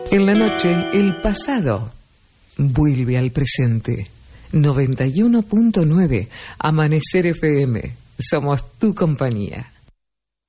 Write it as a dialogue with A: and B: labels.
A: En la noche, el pasado vuelve al presente. 91.9 Amanecer FM. Somos tu compañía.